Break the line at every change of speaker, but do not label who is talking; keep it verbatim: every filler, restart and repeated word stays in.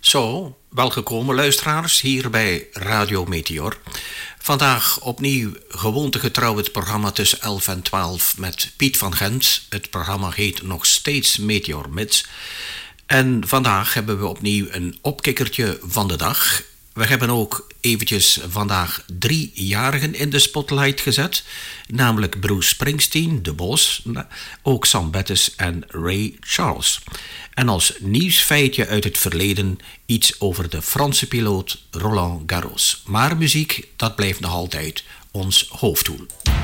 Zo, welgekomen luisteraars hier bij Radio Meteor. Vandaag opnieuw gewoontegetrouw het programma tussen elf en twaalf met Piet van Gent. Het programma heet nog steeds Meteor Mits. En vandaag hebben we opnieuw een opkikkertje van de dag. We hebben ook eventjes vandaag driejarigen in de spotlight gezet. Namelijk Bruce Springsteen, de Bos, ook Sam Bettis en Ray Charles. En als nieuwsfeitje uit het verleden iets over de Franse piloot Roland Garros. Maar muziek, dat blijft nog altijd ons hoofddoel.